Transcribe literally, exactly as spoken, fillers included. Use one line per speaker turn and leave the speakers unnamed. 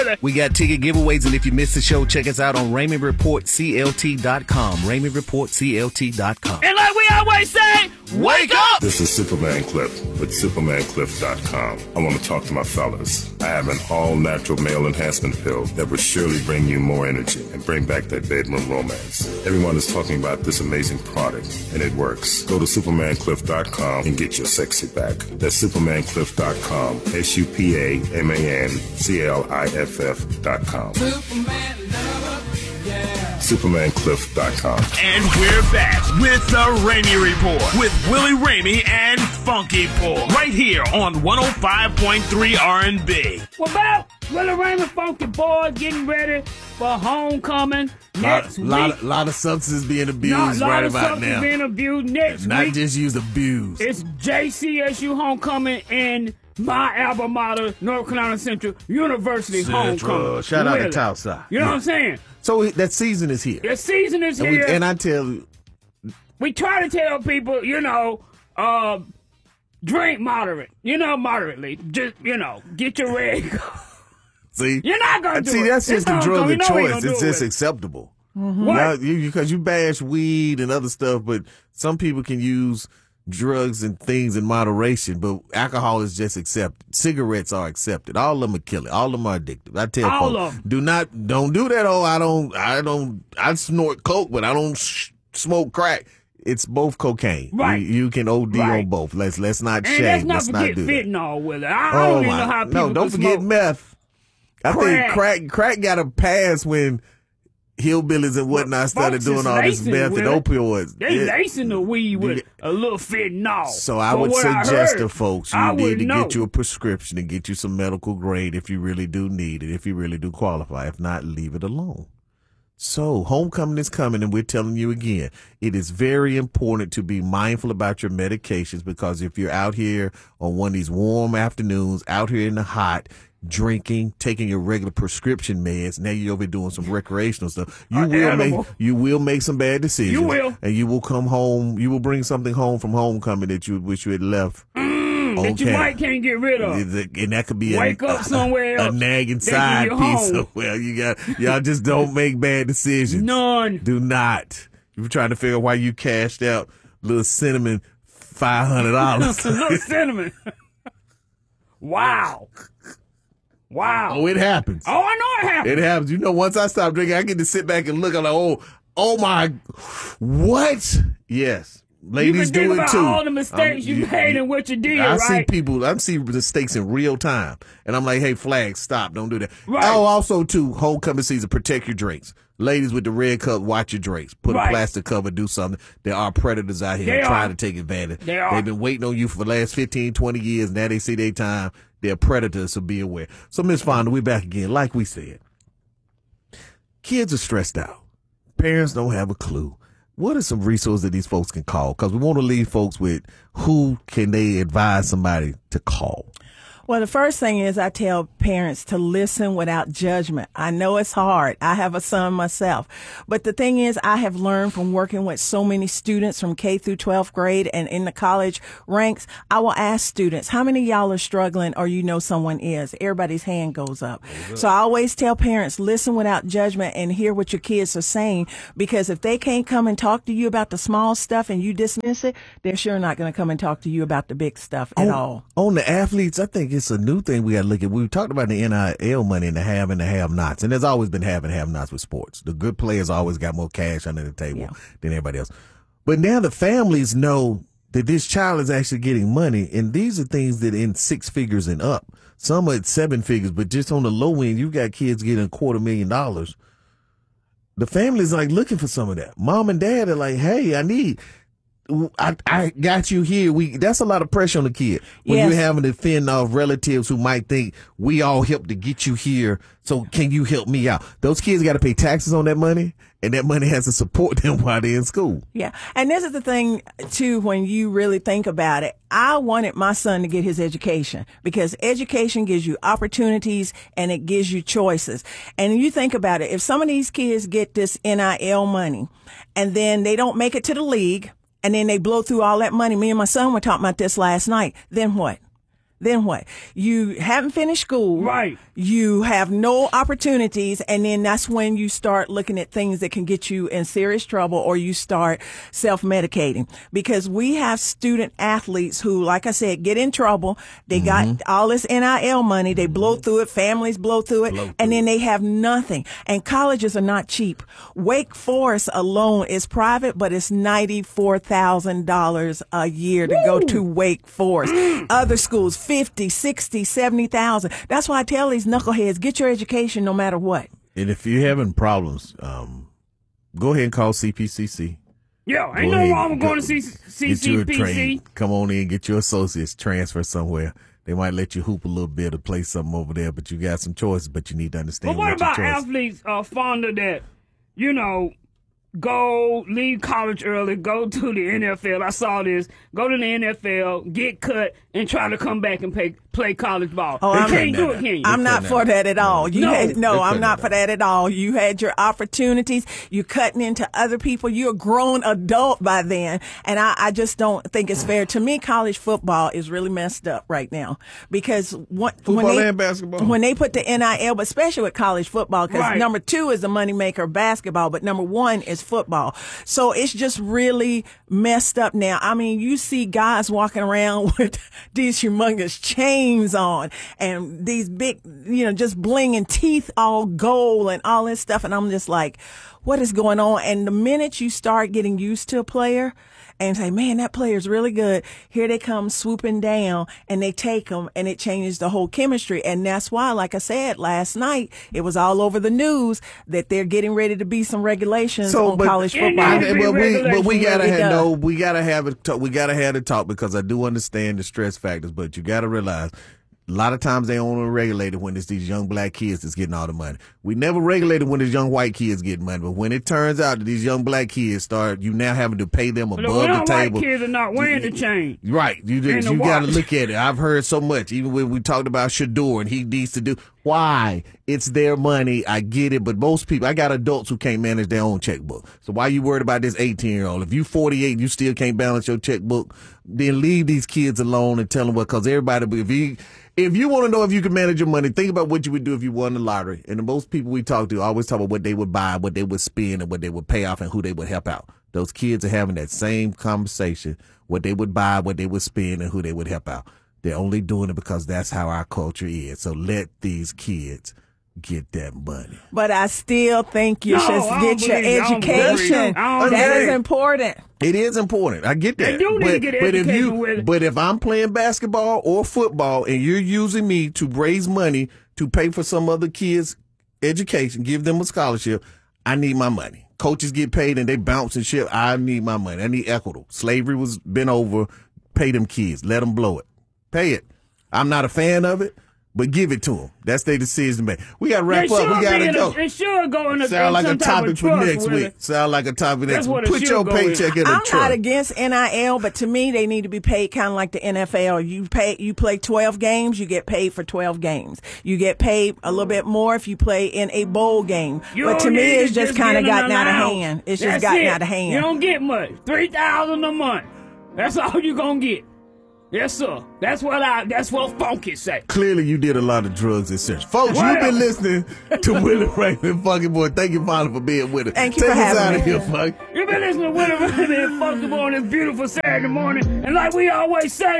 We got ticket giveaways, and if you missed the show, check us out on Raymond Report C L T dot com. Raymond Report C L T dot com.
And like we always say, wake up!
This is Superman Cliff with Superman Cliff dot com. I want to talk to my fellas. I have an all-natural male enhancement pill that will surely bring you more energy and bring back that bedroom romance. Everyone is talking about this amazing product, and it works. Go to Superman Cliff dot com and get your sexy back. That's Superman Cliff dot com. S U P A M A N C L I F F dot com.
Superman love, yeah.
Superman Cliff dot com.
And we're back with the Ramey Report with Willie Ramey and Funky Paul right here on one oh five point three R and B. Well, about Willie Ramey, Funky Paul getting ready for homecoming next
lot,
week.
Lot, lot of substances being abused
Not, lot
right
of
about
substance
now.
being abused next
Not
week.
just used abused.
It's J C S U homecoming in my alma mater, North Carolina Central University
Central.
homecoming.
Shout out to
Willie.
Towside.
You know
Yeah.
what I'm saying?
So that season is here.
The season is
and
here.
We, and I tell you,
we try to tell people, you know, uh, drink moderate. You know, moderately. Just, you know, get your red.
see,
You're not gonna do
see,
it.
that's just the
It's
drug
homecoming.
of
You know we
choice.
gonna
It's
do it
just
with.
acceptable.
Mm-hmm.
Now,
What?
you, because you bash weed and other stuff, but some people can use drugs and things in moderation, but alcohol is just accepted. Cigarettes are accepted. All of them are killing. All of them are addictive. I tell
All
folks,
of 'em.
do not, don't do that. Oh, I don't, I don't, I snort coke, but I don't sh- smoke crack. It's both cocaine.
Right.
You, you can O D
Right.
on both. Let's let's not
And
shame.
let's not
let's not
forget
do that.
fentanyl with it. I, I
Oh
don't even
my!
know how people
No, don't
can
forget
smoke.
meth. I
Crack.
think crack crack got a pass when hillbillies and whatnot started
Folks
doing
is
all this
lacing
meth
with
and
it.
opioids.
They
It-
lacing the weed with
you-
a little fentanyl.
So I
From
would
what I
suggest
heard,
to folks you
I
need
would
to
know.
get you a prescription and get you some medical grade if you really do need it, if you really do qualify. If not, leave it alone. So homecoming is coming, and we're telling you again, it is very important to be mindful about your medications, because if you're out here on one of these warm afternoons, out here in the hot, drinking, taking your regular prescription meds, now you're over doing some recreational stuff. You
Uh,
will
animal.
make you will make some bad decisions.
You will.
And you will come home, you will bring something home from homecoming that you wish you had left.
Mm,
on
that you
camp.
might can't get rid of.
And that could be
Wake
a,
up somewhere
a,
else.
a nagging
They
side
give you
piece.
home.
Of, well, you got y'all just don't make bad decisions.
None.
Do not. You're trying to figure out why you cashed out little cinnamon five hundred dollars.
Little cinnamon. Wow. Wow.
Oh, it happens.
Oh, I know it happens.
It happens. You know, once I stop drinking, I get to sit back and look. I'm like, oh, oh my, what? Yes. Ladies
you can think
do it
about
too.
all the mistakes
Um,
you made and what you did,
I
right?
see people, I see mistakes in real time. And I'm like, hey, flag, stop. Don't do that.
Right.
Oh, also, too, homecoming season, protect your drinks. Ladies with the red cup, watch your drinks. Put
Right.
a plastic cover, do something. There are predators out here
They
trying
are.
to take advantage.
They are.
They've been waiting on you for the last fifteen, twenty years. Now they see their time. They're predators, so be aware. So, Miss Fonda, we're back again. Like we said, kids are stressed out. Parents don't have a clue. What are some resources that these folks can call? Because we want to leave folks with who can they advise somebody to call.
Well, the first thing is I tell parents to listen without judgment. I know it's hard. I have a son myself. But the thing is, I have learned from working with so many students from K through twelfth grade and in the college ranks. I will ask students, how many of y'all are struggling or you know someone is? Everybody's hand goes up. So I always tell parents, listen without judgment and hear what your kids are saying, because if they can't come and talk to you about the small stuff and you dismiss it, they're sure not going to come and talk to you about the big stuff at
on,
all.
On the athletes, I think it's a new thing we got to look at. We talked about the N I L money and the have and the have-nots, and there's always been have and have-nots with sports. The good players always got more cash under the table
Yeah.
than everybody else. But now the families know that this child is actually getting money, and these are things that in six figures and up. Some are at seven figures, but just on the low end, you got kids getting a quarter million dollars. The family's like looking for some of that. Mom and dad are like, hey, I need... I, I got you here. We that's a lot of pressure on the kid when
Yes.
you're having to fend off relatives who might think we all helped to get you here. So can you help me out? Those kids got to pay taxes on that money, and that money has to support them while they're in school.
Yeah. And this is the thing, too, when you really think about it. I wanted my son to get his education because education gives you opportunities and it gives you choices. And you think about it, if some of these kids get this N I L money and then they don't make it to the league and then they blow through all that money. Me and my son were talking about this last night. Then what? then what? You haven't finished school.
Right.
You have no opportunities. And then that's when you start looking at things that can get you in serious trouble, or you start self-medicating. Because we have student athletes who, like I said, get in trouble. They mm-hmm. got all this N I L money. They blow through it. Families blow through it. Blow through and then they have nothing. And colleges are not cheap. Wake Forest alone is private, but it's ninety-four thousand dollars a year to Woo! Go to Wake Forest. Other schools, fifty, sixty, seventy thousand. That's why I tell these knuckleheads, get your education no matter what.
And if you're having problems, um, go ahead and call C P C C.
Yo, ain't no wrong with going to C C C P C.
Come on in, get your associates, transfer somewhere. They might let you hoop a little bit or play something over there, but you got some choices, but you need to understand
but what,
what
about
your choice.
Athletes uh, fonder that, you know, go leave college early, go to the N F L. I saw this. Go to the N F L, get cut, and try to come back and play, play college ball.
Oh,
they
I'm
can't do it, can you?
I'm not for that at all. You
no,
had, no I'm not for that at all. You had your opportunities. You're cutting into other people. You're a grown adult by then. And I, I just don't think it's fair. To me, college football is really messed up right now. Because what,
football
when they,
and basketball.
When they put the N I L, but especially with college football, because
right.
number two is the moneymaker basketball, but number one is football. So it's just really messed up now. I mean, you see guys walking around with these humongous chains on and these big, you know, just blinging teeth, all gold and all this stuff. And I'm just like, what is going on? And the minute you start getting used to a player and say, man, that player's really good, here they come swooping down and they take them, and it changes the whole chemistry. And that's why, like I said, last night, it was all over the news that they're getting ready to be some regulations
so,
on
but,
college football.
I, but, we, but we gotta
really
have
does.
no, we gotta have it. Talk, we gotta have the talk, because I do understand the stress factors, but you gotta realize, a lot of times they only regulate it when it's these young black kids that's getting all the money. We never regulated when it's young white kids getting money, but when it turns out that these young black kids start, you now having to pay them above
well,
the table.
White kids are not wearing the chain.
Right. You, you got to look at it. I've heard so much, even when we talked about Shador and he needs to do. Why? It's their money. I get it. But most people, I got adults who can't manage their own checkbook. So why you worried about this eighteen-year-old? If you forty-eight and you still can't balance your checkbook, then leave these kids alone and tell them what, because everybody, if you, if you want to know if you can manage your money, think about what you would do if you won the lottery. And the most people we talk to always talk about what they would buy, what they would spend, and what they would pay off, and who they would help out. Those kids are having that same conversation, what they would buy, what they would spend, and who they would help out. They're only doing it because that's how our culture is. So let these kids get that money.
But I still think you
no,
should get your education. That is important.
It is important. I get that.
You do need
but,
to get
but
education
if you,
with it.
But if I'm playing basketball or football and you're using me to raise money to pay for some other kids' education, give them a scholarship, I need my money. Coaches get paid and they bounce and shit. I need my money. I need equitable. Slavery was been over. Pay them kids. Let them blow it. Pay it. I'm not a fan of it, but give it to them. That's their decision, man. We got to wrap up. We got to go.
It should go in a
Sound like a topic for next
week.
It. Sound like a topic next week. Put your paycheck in, in a
I'm
trust.
not against N I L, but to me, they need to be paid kind of like the N F L. You pay, you play twelve games, you get paid for twelve games. You get paid a little bit more if you play in a bowl game.
You
but to me, it's just,
just
kind of gotten
allowance.
out of hand. It's
That's
just gotten
it.
out of hand.
You don't get much. Three thousand a month. That's all you gonna get. Yes, sir. That's what I. That's what Funky say.
Clearly, you did a lot of drugs and search. Folks,
Well.
you've been listening to Willie Raymond, Funky Boy. Thank you, finally, for being with us.
Thank you
Take
for
us
having
out
me.
of here, Funky.
You've been listening to Willie Raymond and Funky Boy on this beautiful Saturday morning. And like we always say,